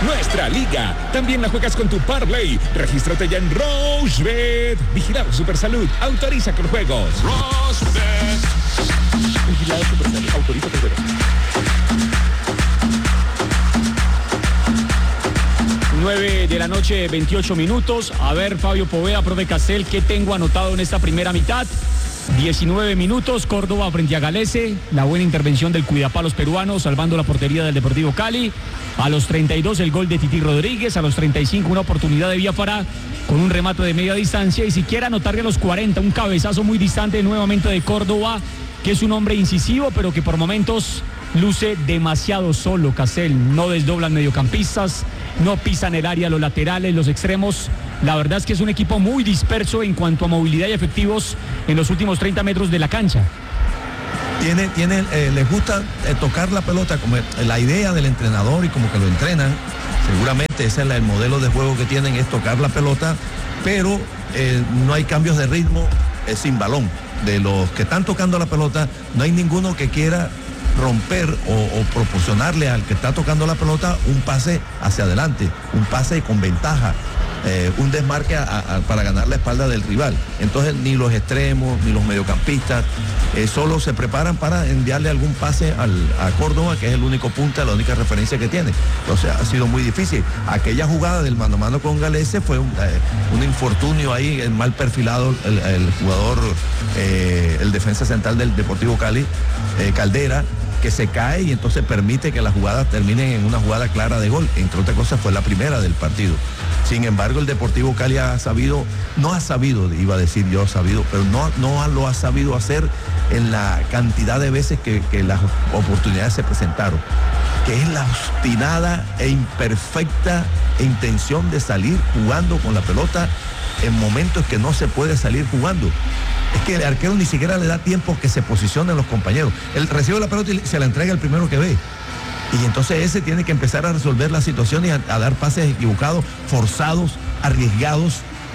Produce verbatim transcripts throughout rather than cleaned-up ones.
nuestra liga. También la juegas con tu parlay. Regístrate ya en Rochebet. Vigilado Supersalud. Autoriza con juegos. Rochebet. Vigilado Supersalud. Autoriza con juegos. nueve de la noche, veintiocho minutos. A ver, Fabio Poveda, profe Castel, ¿qué tengo anotado en esta primera mitad? diecinueve minutos, Córdoba frente a Galese, la buena intervención del cuidapalos peruano, salvando la portería del Deportivo Cali. A los treinta y dos el gol de Titi Rodríguez, a los treinta y cinco una oportunidad de Biafara con un remate de media distancia, y siquiera anotarle a los cuarenta un cabezazo muy distante nuevamente de Córdoba, que es un hombre incisivo, pero que por momentos luce demasiado solo. Castel, no desdoblan mediocampistas, no pisan el área, los laterales, los extremos. La verdad es que es un equipo muy disperso en cuanto a movilidad y efectivos en los últimos treinta metros de la cancha. Tiene, tiene, eh, les gusta eh, tocar la pelota, como la idea del entrenador y como que lo entrenan. Seguramente ese es el modelo de juego que tienen, es tocar la pelota, pero eh, no hay cambios de ritmo eh, sin balón. De los que están tocando la pelota, no hay ninguno que quiera romper o, o proporcionarle al que está tocando la pelota un pase hacia adelante, un pase con ventaja, eh, un desmarque a, a, para ganar la espalda del rival. Entonces ni los extremos ni los mediocampistas eh, solo se preparan para enviarle algún pase al, a Córdoba, que es el único punta, la única referencia que tiene. Entonces ha sido muy difícil. Aquella jugada del mano a mano con Galese fue un, eh, un infortunio ahí, mal perfilado el, el jugador, eh, el defensa central del Deportivo Cali, eh, Caldera, que se cae y entonces permite que las jugadas terminen en una jugada clara de gol. Entre otras cosas fue la primera del partido. Sin embargo, el Deportivo Cali ha sabido, no ha sabido, iba a decir yo sabido, pero no, no lo ha sabido hacer en la cantidad de veces que, que las oportunidades se presentaron, que es la obstinada e imperfecta intención de salir jugando con la pelota en momentos que no se puede salir jugando. Es que el arquero ni siquiera le da tiempo que se posicionen los compañeros. Él recibe la pelota y se la entrega el primero que ve. Y entonces ese tiene que empezar a resolver la situación y a, a dar pases equivocados, forzados, arriesgados.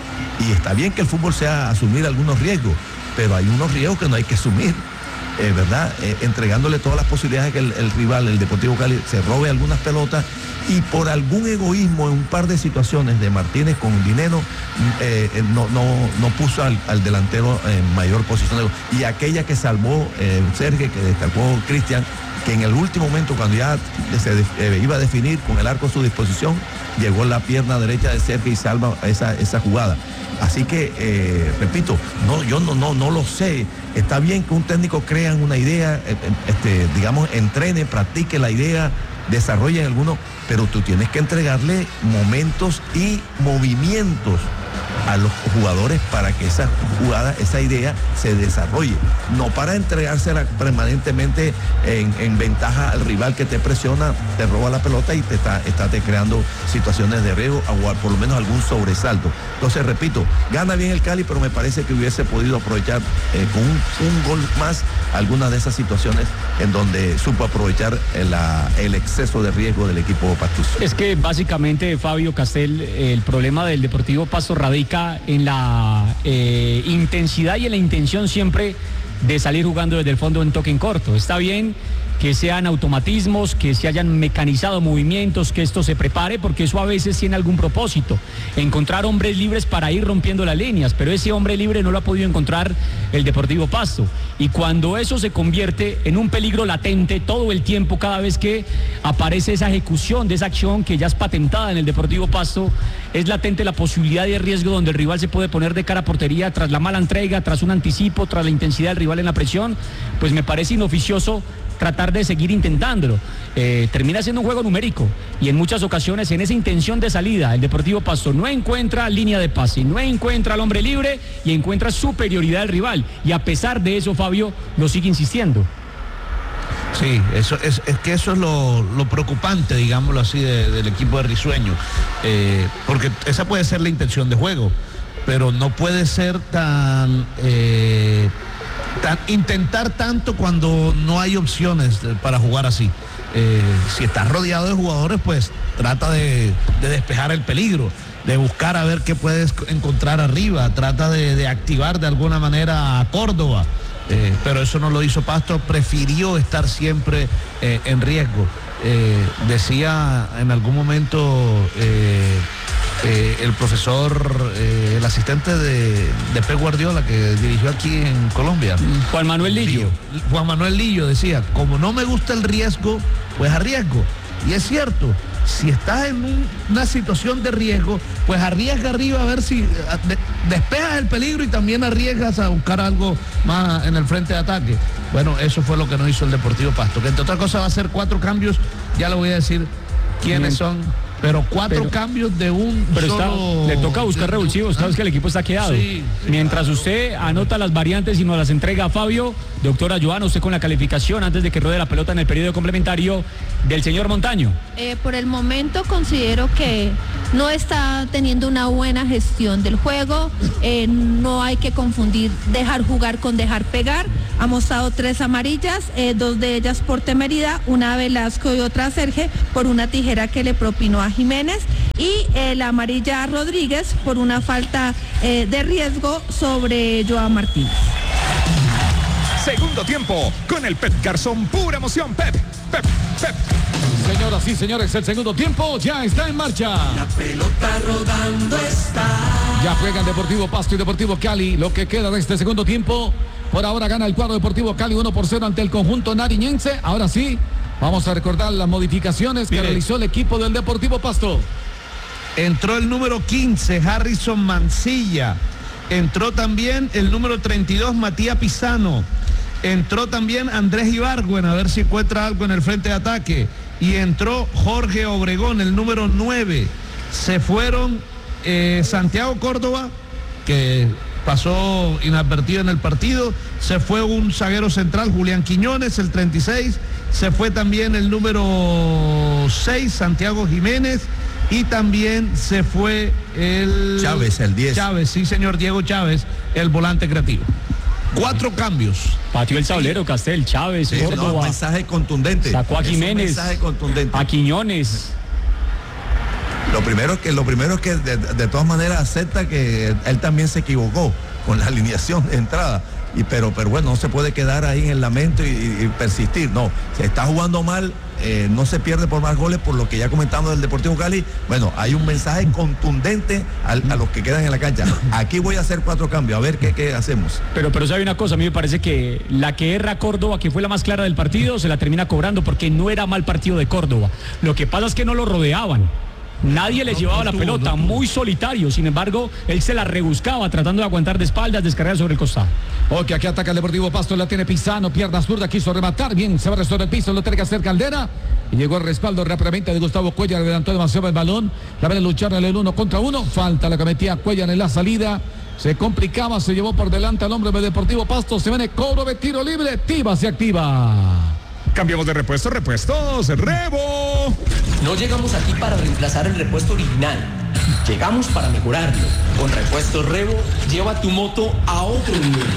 Y está bien que el fútbol sea asumir algunos riesgos, pero hay unos riesgos que no hay que asumir, eh, ¿verdad? Eh, entregándole todas las posibilidades de que el, el rival, el Deportivo Cali, se robe algunas pelotas. Y por algún egoísmo en un par de situaciones de Martínez con Dinero, eh, no, no, no puso al, al delantero en mayor posición. Y aquella que salvó eh, Sergio, que destacó Cristian, que en el último momento, cuando ya se eh, iba a definir con el arco a su disposición, llegó la pierna derecha de Sergio y salva esa, esa jugada. Así que, eh, repito, no, yo no, no, no lo sé. Está bien que un técnico crea una idea, eh, este, digamos, entrene, practique la idea, desarrolle alguno, pero tú tienes que entregarle momentos y movimientos a los jugadores para que esa jugada, esa idea se desarrolle, no para entregársela permanentemente en, en ventaja al rival que te presiona, te roba la pelota y te está, está te creando situaciones de riesgo o por lo menos algún sobresalto. Entonces, repito, gana bien el Cali, pero me parece que hubiese podido aprovechar eh, con un, un gol más algunas de esas situaciones en donde supo aprovechar el, la, el exceso de riesgo del equipo pastuso. Es que básicamente, Fabio Castel, el problema del Deportivo Pasto radica en la eh, intensidad y en la intención siempre de salir jugando desde el fondo en toque en corto. Está bien que sean automatismos, que se hayan mecanizado movimientos, que esto se prepare, porque eso a veces tiene algún propósito, encontrar hombres libres para ir rompiendo las líneas, pero ese hombre libre no lo ha podido encontrar el Deportivo Pasto, y cuando eso se convierte en un peligro latente todo el tiempo, cada vez que aparece esa ejecución de esa acción que ya es patentada en el Deportivo Pasto, es latente la posibilidad de riesgo donde el rival se puede poner de cara a portería tras la mala entrega, tras un anticipo, tras la intensidad del rival en la presión. Pues me parece inoficioso tratar de seguir intentándolo. Eh, termina siendo un juego numérico y en muchas ocasiones en esa intención de salida el Deportivo Pasto no encuentra línea de pase, no encuentra al hombre libre y encuentra superioridad del rival, y a pesar de eso, Fabio, lo sigue insistiendo. Sí, eso es, es que eso es lo, lo preocupante, digámoslo así, de, del equipo de Risueño, eh, porque esa puede ser la intención de juego, pero no puede ser tan... Eh, Tan, intentar tanto cuando no hay opciones para jugar así. Eh, si estás rodeado de jugadores, pues trata de, de despejar el peligro, de buscar a ver qué puedes encontrar arriba, trata de, de activar de alguna manera a Córdoba, eh, pero eso no lo hizo Pasto, prefirió estar siempre eh, en riesgo. Eh, decía en algún momento eh, eh, el profesor, eh, el asistente de, de Pep Guardiola que dirigió aquí en Colombia, Juan Manuel Lillo. Juan Manuel Lillo decía, como no me gusta el riesgo, pues arriesgo. Y es cierto, si estás en un, una situación de riesgo, pues arriesga arriba a ver si de, despejas el peligro y también arriesgas a buscar algo más en el frente de ataque. Bueno, eso fue lo que no hizo el Deportivo Pasto, que entre otras cosas va a hacer cuatro cambios, ya le voy a decir quiénes son, pero cuatro pero, cambios de un pero solo... Está, le toca buscar revulsivos, sabes que el equipo está quedado. Sí, sí, Mientras claro, usted claro. anota las variantes y nos las entrega a Fabio, doctora Joana, usted con la calificación antes de que ruede la pelota en el periodo complementario del señor Montaño. Eh, por el momento considero que no está teniendo una buena gestión del juego, eh, no hay que confundir dejar jugar con dejar pegar. Ha mostrado tres amarillas, eh, dos de ellas por temeridad, una a Velasco y otra a Serge por una tijera que le propinó a Jiménez, y eh, la amarilla a Rodríguez por una falta eh, de riesgo sobre Joao Martínez. Segundo tiempo con el Pep Garzón, pura emoción. Pep, Pep, Pep. Señoras y señores, el segundo tiempo ya está en marcha. La pelota rodando está. Ya juegan Deportivo Pasto y Deportivo Cali. Lo que queda de este segundo tiempo, por ahora gana el cuadro Deportivo Cali uno por cero ante el conjunto nariñense. Ahora sí, vamos a recordar las modificaciones que Mire. realizó el equipo del Deportivo Pasto. Entró el número quince, Harrison Mancilla. Entró también el número treinta y dos, Matías Pisano. Entró también Andrés Ibargüen, a ver si encuentra algo en el frente de ataque. Y entró Jorge Obregón, el número nueve. Se fueron eh, Santiago Córdoba, que pasó inadvertido en el partido. Se fue un zaguero central, Julián Quiñones, el treinta y seis. Se fue también el número seis, Santiago Jiménez. Y también se fue el... Chávez, el diez. Chávez, sí señor, Diego Chávez, el volante creativo. Cuatro cambios. Pateó el tablero, sí. Castel, Chávez, sí, Córdoba. No, un mensaje contundente. Sacó a Jiménez. Un mensaje contundente. A Quiñones. Lo primero es que, lo primero es que de, de todas maneras acepta que él también se equivocó con la alineación de entrada. Y, pero, pero bueno, no se puede quedar ahí en el lamento y, y, y persistir. No, se está jugando mal, eh, no se pierde por más goles, por lo que ya comentamos del Deportivo Cali. Bueno, hay un mensaje contundente a, a los que quedan en la cancha. Aquí voy a hacer cuatro cambios, a ver qué, qué hacemos. Pero, pero sabe una cosa, a mí me parece que la que erra Córdoba, que fue la más clara del partido, se la termina cobrando porque no era mal partido de Córdoba. Lo que pasa es que no lo rodeaban. Nadie le no, llevaba no, la pelota, no, muy solitario. Sin embargo, él se la rebuscaba tratando de aguantar de espaldas, descargar sobre el costado. Ok, aquí ataca el Deportivo Pasto, la tiene Pisano, pierna zurda, quiso rematar, bien, se va a restaurar el piso, lo tiene que hacer Caldera. Y llegó el respaldo rápidamente de Gustavo Cuellar, adelantó demasiado el balón. La van a luchar en el uno contra uno. Falta la que metía Cuellar en la salida. Se complicaba, se llevó por delante al hombre del Deportivo Pasto. Se viene cobro de tiro libre, Tiva se activa. Cambiamos de repuesto, repuestos, Rebo. No llegamos aquí para reemplazar el repuesto original. Llegamos para mejorarlo. Con repuestos Rebo, lleva tu moto a otro nivel.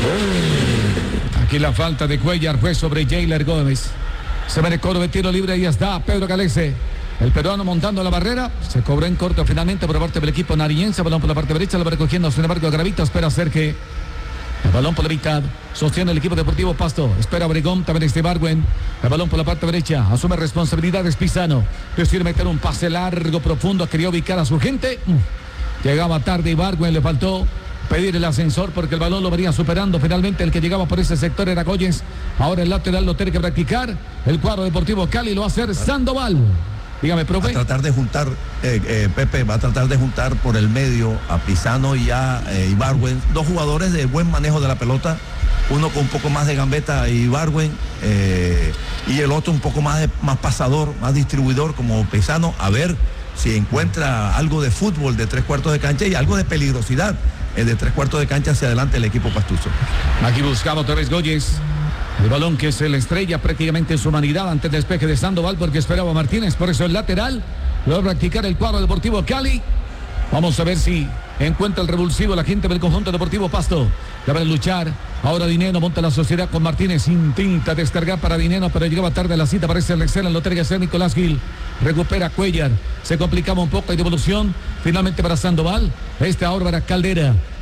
Aquí la falta de Cuellar fue sobre Jailer Gómez. Se viene cobro de tiro libre y ya está Pedro Galese. El peruano montando la barrera. Se cobró en corto finalmente por parte del equipo nariñense. Balón por la parte derecha, lo va recogiendo. Sin embargo, Gravito espera hacer que... El balón por la mitad, sostiene el equipo Deportivo Pasto, espera Obregón, también este Ibargüen, el balón por la parte derecha, asume responsabilidades Pisano, decide meter un pase largo, profundo, quería ubicar a su gente, llegaba tarde Ibargüen, le faltó pedir el ascensor porque el balón lo venía superando, finalmente el que llegaba por ese sector era Goyes, ahora el lateral lo tiene que practicar, el cuadro Deportivo Cali lo va a hacer Sandoval. Dígame, profe. Va a tratar de juntar, eh, eh, Pepe, va a tratar de juntar por el medio a Pisano y a eh, Ibargüen, dos jugadores de buen manejo de la pelota, uno con un poco más de gambeta, Ibargüen, eh, y el otro un poco más, de, más pasador, más distribuidor como Pisano, a ver si encuentra algo de fútbol de tres cuartos de cancha y algo de peligrosidad eh, de tres cuartos de cancha hacia adelante el equipo pastuso. Aquí buscaba otra vez Goyes. El balón que se le estrella prácticamente en su humanidad ante el despeje de Sandoval porque esperaba a Martínez, por eso el lateral lo va a practicar el cuadro Deportivo Cali. Vamos a ver si encuentra el revulsivo la gente del conjunto Deportivo Pasto. Ya van a luchar. Ahora Dineno monta la sociedad con Martínez. Intenta descargar para Dineno, pero llegaba tarde a la cita. Parece el excel. Lo tiene que hacer Nicolás Gil. Recupera Cuellar. Se complicaba un poco. Hay devolución. Finalmente para Sandoval. Este ahora para Caldera.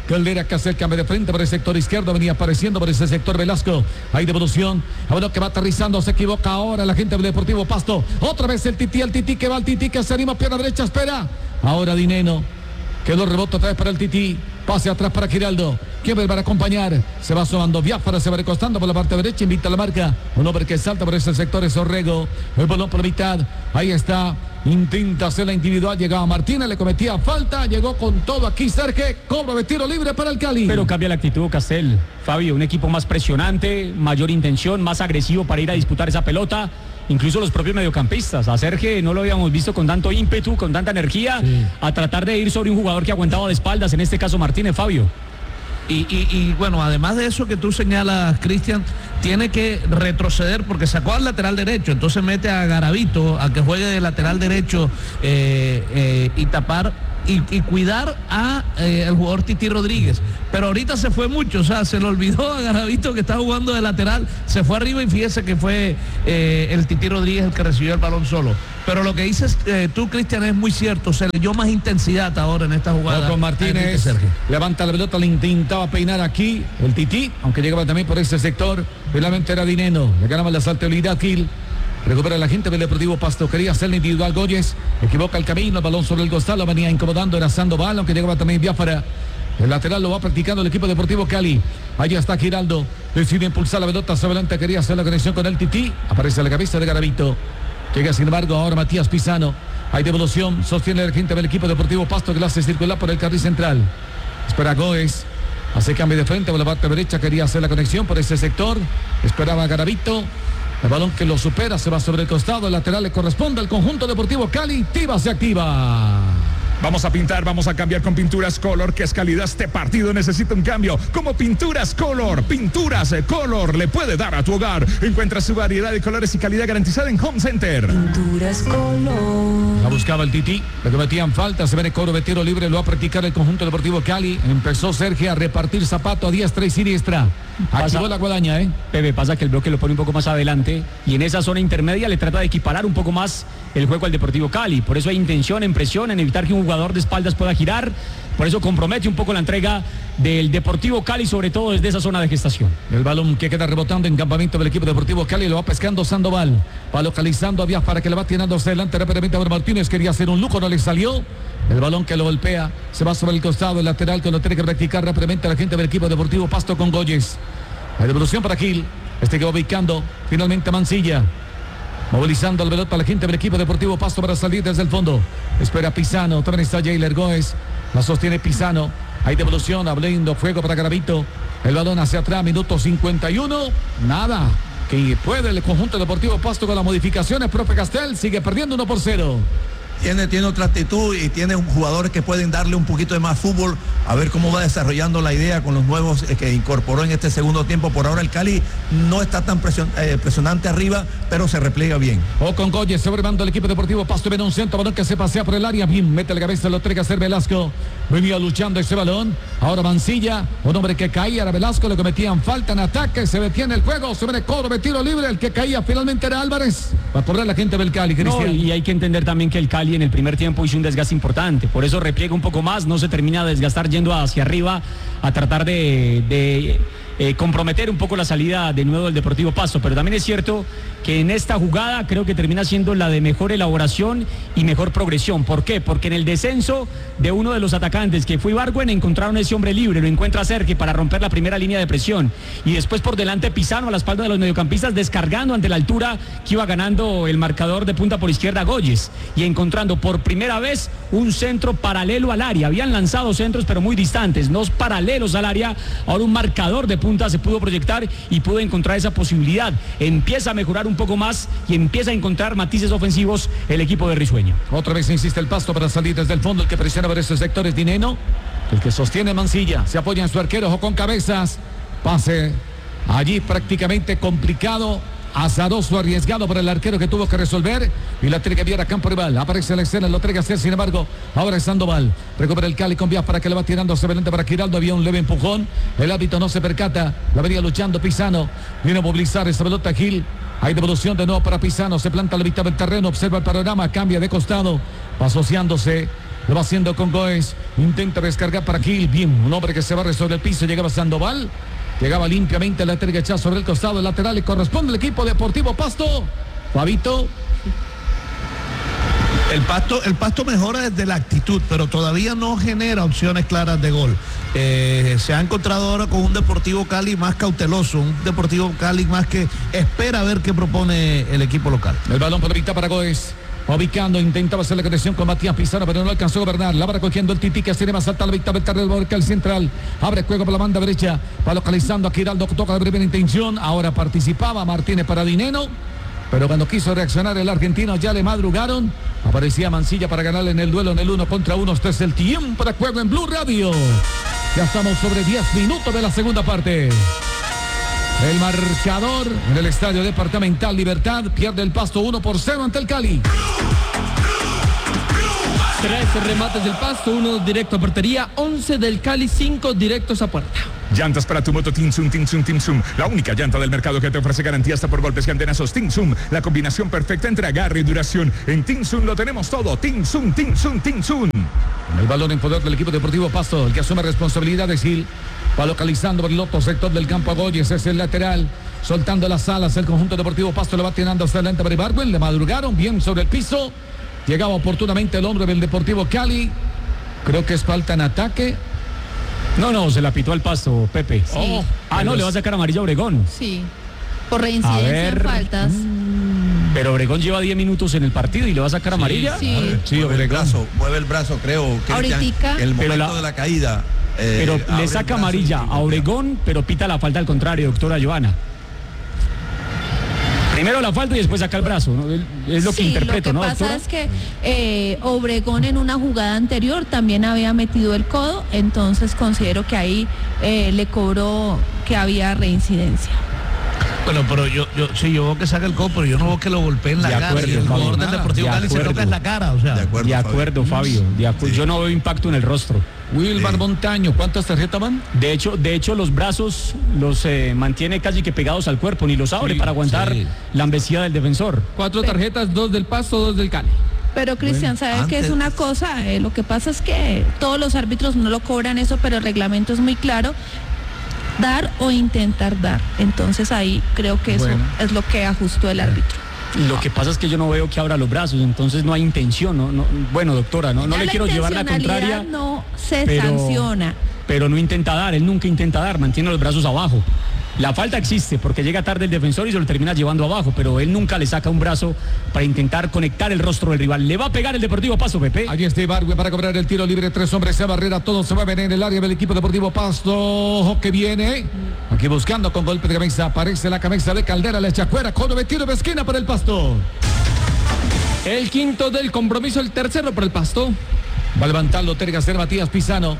Caldera que hace el cambio de frente por el sector izquierdo. Venía apareciendo por ese sector Velasco. Hay devolución. Ahora que va aterrizando. Se equivoca ahora la gente del Deportivo Pasto. Otra vez el Tití. El Tití que va al Tití que se anima. Pierna derecha. Espera. Ahora Dineno. Quedó rebote otra vez para el Tití. Pase atrás para Giraldo. ¿Quién va a acompañar? Se va sumando Biafara, se va recostando por la parte derecha, invita a la marca. Un hombre que salta por ese sector es Orrego. El balón por la mitad. Ahí está. Intenta hacer la individual. Llegaba Martínez, le cometía falta. Llegó con todo aquí Sergio. Cobra de tiro libre para el Cali. Pero cambia la actitud Castel. Fabio, un equipo más presionante, mayor intención, más agresivo para ir a disputar esa pelota. Incluso los propios mediocampistas. A Sergio no lo habíamos visto con tanto ímpetu, con tanta energía, sí, a tratar de ir sobre un jugador que aguantaba de espaldas, en este caso Martínez, Fabio. Y, y, y bueno, además de eso que tú señalas, Cristian, tiene que retroceder porque sacó al lateral derecho, entonces mete a Garavito a que juegue de lateral derecho eh, eh, y tapar y, y cuidar a eh, el jugador Tití Rodríguez. Pero ahorita se fue mucho, o sea, se le olvidó a Garavito que está jugando de lateral, se fue arriba y fíjese que fue eh, el Tití Rodríguez el que recibió el balón solo. Pero lo que dices eh, tú, Cristian, es muy cierto, se le dio más intensidad ahora en esta jugada. Otro Martínez levanta la pelota, le intentaba peinar aquí el Tití, aunque llegaba también por ese sector, finalmente era Dineno, le ganaba la saltabilidad Gil. Recupera la gente del Deportivo Pasto. Quería hacer la individual Goyes. Equivoca el camino. El balón sobre el costado. Lo venía incomodando. Era Sandoval. Aunque llegaba también Biafara. El lateral lo va practicando el equipo Deportivo Cali. Allá está Giraldo. Decide impulsar la pelota hacia adelante. Quería hacer la conexión con el Tití. Aparece la cabeza de Garavito. Llega sin embargo ahora Matías Pisano. Hay devolución. Sostiene la gente del equipo Deportivo Pasto que la hace circular por el carril central. Espera Goes. Hace cambio de frente por la parte derecha. Quería hacer la conexión por ese sector. Esperaba Garavito. El balón que lo supera se va sobre el costado. El lateral le corresponde al conjunto Deportivo Cali. Tiva se activa. Vamos a pintar, vamos a cambiar con Pinturas Color, que es calidad. Este partido necesita un cambio. Como Pinturas Color, Pinturas Color le puede dar a tu hogar. Encuentra su variedad de colores y calidad garantizada en Home Center. Pinturas Color. La buscaba el Tití, le cometían falta. Se viene cobro de tiro libre, lo va a practicar el conjunto Deportivo Cali. Empezó Sergio a repartir zapato a diestra y siniestra. Activó la guadaña, ¿eh? Pepe, pasa que el bloque lo pone un poco más adelante y en esa zona intermedia le trata de equiparar un poco más el juego al Deportivo Cali. Por eso hay intención, en presión, en evitar que un jugador de espaldas pueda girar. Por eso compromete un poco la entrega del Deportivo Cali, sobre todo desde esa zona de gestación. El balón que queda rebotando en campamento del equipo Deportivo Cali, lo va pescando Sandoval. Va localizando a Biafara que le va tirando hacia adelante rápidamente a Martínez. Quería hacer un lujo, no le salió. El balón que lo golpea, se va sobre el costado, el lateral que lo tiene que practicar rápidamente la gente del equipo Deportivo Pasto con Goyes. La devolución para Gil. Este que va ubicando finalmente Mancilla. Movilizando el pelota a la gente del equipo Deportivo Pasto para salir desde el fondo. Espera Pisano. También está Jailer Goes. La sostiene Pisano. Hay devolución. Abriendo fuego para Garavito. El balón hacia atrás. Minuto cincuenta y uno. Nada. Que puede el conjunto Deportivo Pasto con las modificaciones. Profe Castel sigue perdiendo uno por cero. Tiene, tiene otra actitud y tiene jugadores que pueden darle un poquito de más fútbol, a ver cómo va desarrollando la idea con los nuevos eh, que incorporó en este segundo tiempo. Por ahora el Cali no está tan presion, eh, presionante arriba, pero se repliega bien. O con Goyes sobre el mando del equipo Deportivo Pasto, viene un centro, balón que se pasea por el área, bien, mete la cabeza, lo tiene que hacer Velasco. Venía luchando ese balón, ahora Mancilla, un hombre que caía, era Velasco, le cometían falta en ataque, se detiene el juego, se viene cobro de tiro libre, el que caía finalmente era Álvarez. Va a correr la gente del Cali, Cristian. No, y hay que entender también que el Cali en el primer tiempo hizo un desgaste importante, por eso repliega un poco más, no se termina de desgastar yendo hacia arriba a tratar de, de eh, comprometer un poco la salida de nuevo del Deportivo Pasto, pero también es cierto que en esta jugada creo que termina siendo la de mejor elaboración y mejor progresión. ¿Por qué? Porque en el descenso de uno de los atacantes, que fue Ibargüen, encontraron ese hombre libre, lo encuentra Sergio para romper la primera línea de presión, y después por delante Pisano a la espalda de los mediocampistas, descargando ante la altura que iba ganando el marcador de punta por izquierda Goyes, y encontrando por primera vez un centro paralelo al área. Habían lanzado centros pero muy distantes, no paralelos al área. Ahora un marcador de punta se pudo proyectar y pudo encontrar esa posibilidad. Empieza a mejorar un poco más y empieza a encontrar matices ofensivos el equipo de Risueño. Otra vez insiste el Pasto para salir desde el fondo. El que presiona por estos sectores, Dineno. El que sostiene Mancilla. Se apoya en su arquero, ojo con Cabezas. Pase allí prácticamente complicado, azaroso, arriesgado para el arquero que tuvo que resolver y la tiene que enviar a campo rival. Aparece la escena, lo tiene que hacer, sin embargo, ahora es Sandoval. Recupera el Cali con vías para que le va tirando Severente para Giraldo. Había un leve empujón, el hábito no se percata, la venía luchando Pisano, viene a movilizar esa pelota Gil. Hay devolución de nuevo para Pisano, se planta a la mitad del terreno, observa el panorama, cambia de costado, va asociándose, lo va haciendo con Goes. Intenta descargar para Gil. Bien, un hombre que se barre sobre el piso. Llegaba Sandoval. Llegaba limpiamente a la terga sobre el costado lateral. Le corresponde al equipo Deportivo Pasto. Fabito. El Pasto, el Pasto mejora desde la actitud, pero todavía no genera opciones claras de gol. Eh, se ha encontrado ahora con un Deportivo Cali más cauteloso, un Deportivo Cali más que espera a ver qué propone el equipo local. El balón por la mitad para Goes. Ubicando, intentaba hacer la conexión con Matías Pizarro, pero no alcanzó a gobernar. La va recogiendo el Titi, que tiene más alta la victoria del Borca, el central. Abre juego por la banda derecha, va localizando a Giraldo, toca de primera intención. Ahora participaba Martínez para Dineno, pero cuando quiso reaccionar el argentino ya le madrugaron. Aparecía Mancilla para ganarle en el duelo en el uno contra uno. Este es el tiempo de juego en Blue Radio. Ya estamos sobre diez minutos de la segunda parte. El marcador en el estadio departamental Libertad pierde el Pasto uno por cero ante el Cali. Tres remates del Pasto, uno directo a portería, once del Cali, cinco directos a puerta. Llantas para tu moto Tinsum, Tinsum, Tinsum. La única llanta del mercado que te ofrece garantía hasta por golpes y antenazos. Tinsum, la combinación perfecta entre agarre y duración. En Tinsum lo tenemos todo. Tinsum, Tinsum, Tinsum. El balón en poder del equipo Deportivo Pasto, el que asume responsabilidad es Gil. Va localizando por el otro sector del campo a Goyes, es el lateral. Soltando las alas, el conjunto Deportivo Pasto le va tirando hasta adelante para Ibargüen. Le madrugaron bien sobre el piso. Llegaba oportunamente el hombre del Deportivo Cali. Creo que es falta en ataque. No, no, se la pitó al Pasto, Pepe. Sí. Oh, ah, no, le va a sacar amarilla a Obregón. Sí, por reincidencia en faltas. Pero Obregón lleva diez minutos en el partido y le va a sacar Sí, amarilla. sí. Sí, mueve el brazo, mueve el brazo, creo. Cristian, Ahoritica. el momento Pero la- de la caída. eh, Pero abre le el saca brazo amarilla y- a Obregón, pero pita la falta al contrario, doctora Joana. Primero la falta y después saca el brazo, ¿no? Es lo que Sí, interpreto, lo que ¿no, pasa doctora? es que eh, Obregón en una jugada anterior también había metido el codo, entonces considero que ahí eh, le cobró que había reincidencia. Bueno, pero yo, yo sí, yo veo que saca el codo, pero yo no veo que lo golpee en la De cara. acuerdo, Y el Fabio. jugador del Deportivo De Cali se acuerdo. toca en la cara, o sea. De acuerdo, De Fabio. acuerdo, Fabio. De acu- Yo no veo impacto en el rostro. Wilmar Sí. Montaño, ¿cuántas tarjetas van? De hecho, de hecho los brazos los eh, mantiene casi que pegados al cuerpo, ni los abre Sí, para aguantar sí. la embestida del defensor. Cuatro tarjetas, dos del Pasto, dos del Cali. Pero Cristian, ¿sabe Bueno, qué es antes- una cosa? Eh, lo que pasa es que todos los árbitros no lo cobran eso, pero el reglamento es muy claro. Dar o intentar dar. Entonces ahí creo que eso Bueno. es lo que ajustó el árbitro. Lo que pasa es que yo no veo que abra los brazos, entonces no hay intención. No, no- bueno, doctora, no, no Ya le quiero llevar la intencionalidad contraria, no se pero- sanciona. pero no intenta dar, él nunca intenta dar, mantiene los brazos abajo. La falta existe porque llega tarde el defensor y se lo termina llevando abajo, pero él nunca le saca un brazo para intentar conectar el rostro del rival. Le va a pegar el Deportivo Pasto, Pepe. Allí está Ibargüen para cobrar el tiro libre. Tres hombres se barrera. Todos se mueven en el área del equipo Deportivo Pasto. Ojo que viene. Aquí buscando con golpe de cabeza. Aparece la cabeza de Caldera. Le echa fuera. Con el tiro de esquina para el Pasto. El quinto del compromiso, el tercero para el Pasto. Va levantando Tergacer Matías Pisano.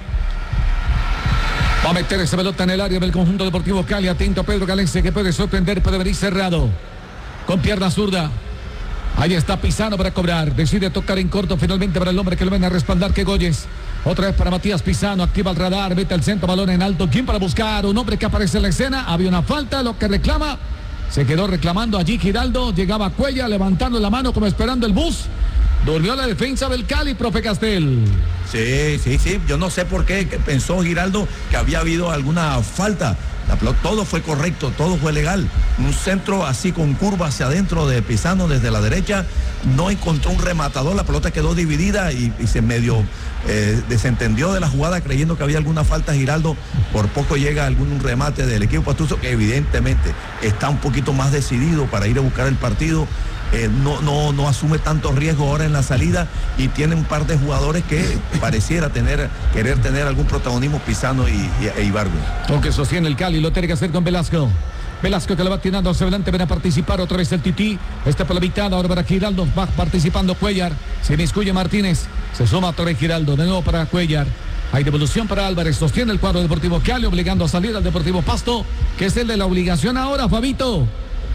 Va a meter esa pelota en el área del conjunto Deportivo Cali. Atento Pedro Galese, que puede sorprender, puede venir cerrado. Con pierna zurda. Ahí está Pisano para cobrar. Decide tocar en corto finalmente para el hombre que lo viene a respaldar, que Goyes. Otra vez para Matías Pisano. Activa el radar. Mete al centro, balón en alto. ¿Quién para buscar? Un hombre que aparece en la escena. Había una falta, lo que reclama. Se quedó reclamando allí Giraldo. Llegaba Cuella levantando la mano como esperando el bus. Durmió la defensa del Cali, profe Castel. Sí, sí, sí. Yo no sé por qué que pensó Giraldo que había habido alguna falta. La pelota, todo fue correcto, todo fue legal. Un centro así con curva hacia adentro de Pisano desde la derecha. No encontró un rematador, la pelota quedó dividida y, y se medio eh, desentendió de la jugada creyendo que había alguna falta. Giraldo por poco llega algún remate del equipo pastuso, que evidentemente está un poquito más decidido para ir a buscar el partido. Eh, no, no, no asume tanto riesgo ahora en la salida y tiene un par de jugadores que pareciera tener, querer tener algún protagonismo, Pisano y, y, e Ibargüen. Aunque sostiene el Cali, lo tiene que hacer con Velasco. Velasco que le va tirando hacia adelante, ven a participar otra vez el Tití. Está por la mitad, ahora para Giraldo, va participando Cuellar. Se inmiscuye Martínez, se suma otra vez Giraldo, de nuevo para Cuellar. Hay devolución para Álvarez, sostiene el cuadro Deportivo Cali, obligando a salir al Deportivo Pasto, que es el de la obligación ahora, Fabito.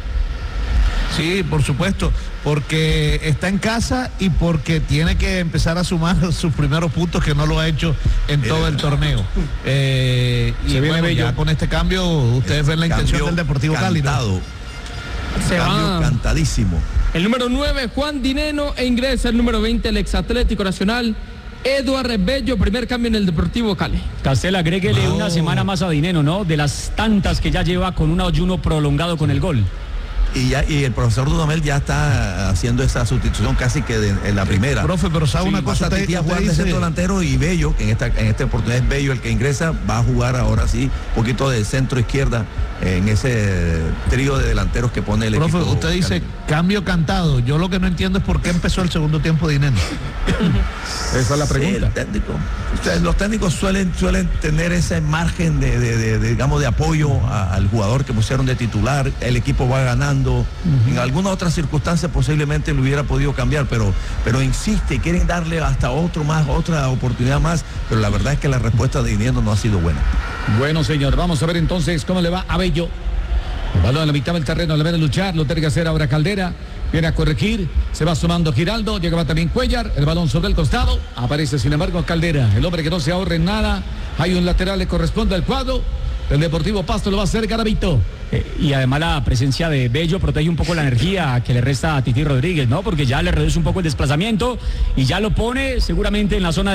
Sí, por supuesto, porque está en casa y porque tiene que empezar a sumar sus primeros puntos, que no lo ha hecho en todo el torneo. Eh, y Se viene bueno, bello. ya con este cambio ustedes ven la intención Cambio del Deportivo Cali, ¿no? cantado, Se cambio va cantadísimo. el número nueve, Juan Dineno, e ingresa el número veinte, el ex Atlético Nacional, Eduard Bello, primer cambio en el Deportivo Cali. Castel, agréguele No. una semana más a Dineno, ¿no? De las tantas que ya lleva con un ayuno prolongado con el gol. Y, ya, y el profesor Dudamel ya está haciendo esa sustitución casi que de, en la primera. Profe, pero sabe Sí, una cosa, pasa usted, Titi a usted jugar de dice- centro delantero y Bello, que en esta, en esta oportunidad es Bello el que ingresa, va a jugar ahora sí, un poquito de centro izquierda en ese trío de delanteros que pone el Profe, equipo. usted dice Cali. cambio cantado. Yo lo que no entiendo es por qué empezó el segundo tiempo de Dineno. Esa es la Sí, pregunta. el técnico. Ustedes, los técnicos suelen, suelen tener ese margen de, de- de- de, digamos, de apoyo a- al jugador que pusieron de titular, el equipo va ganando. En alguna otra circunstancia posiblemente lo hubiera podido cambiar, pero, pero insiste, quieren darle hasta otro más, otra oportunidad más, pero la verdad es que la respuesta de Dineno no ha sido buena. Bueno, señor, vamos a ver entonces cómo le va a Bello. El balón en la mitad del terreno, le ven a luchar, lo tiene que hacer ahora Caldera. Viene a corregir, se va sumando Giraldo, llegaba también Cuellar, el balón sobre el costado, aparece sin embargo Caldera, el hombre que no se ahorre en nada, hay un lateral, le corresponde al cuadro, el Deportivo Pasto lo va a hacer Garavito. Eh, y además la presencia de Bello protege un poco la energía que le resta a Titi Rodríguez, ¿no? Porque ya le reduce un poco el desplazamiento y ya lo pone seguramente en la zona de